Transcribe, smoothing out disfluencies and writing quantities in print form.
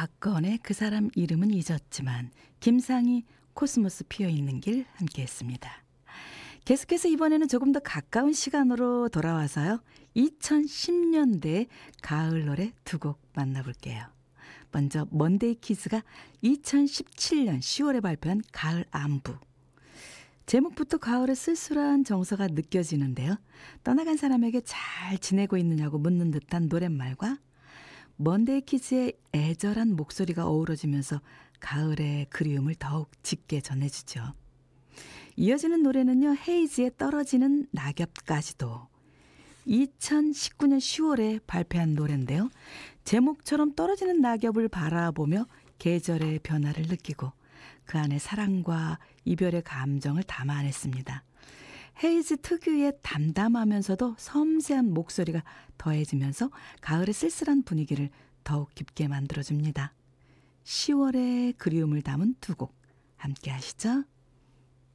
박건의 그 사람 이름은 잊었지만 김상희 코스모스 피어있는 길 함께했습니다. 계속해서 이번에는 조금 더 가까운 시간으로 돌아와서요. 2010년대 가을 노래 두 곡 만나볼게요. 먼저 먼데이 키즈가 2017년 10월에 발표한 가을 안부. 제목부터 가을의 쓸쓸한 정서가 느껴지는데요. 떠나간 사람에게 잘 지내고 있느냐고 묻는 듯한 노랫말과 먼데이 키즈의 애절한 목소리가 어우러지면서 가을의 그리움을 더욱 짙게 전해주죠. 이어지는 노래는요. 헤이즈의 떨어지는 낙엽까지도 2019년 10월에 발표한 노래인데요. 제목처럼 떨어지는 낙엽을 바라보며 계절의 변화를 느끼고 그 안에 사랑과 이별의 감정을 담아냈습니다. 헤이즈 특유의 담담하면서도 섬세한 목소리가 더해지면서 가을의 쓸쓸한 분위기를 더욱 깊게 만들어줍니다. 10월의 그리움을 담은 두 곡 함께 하시죠.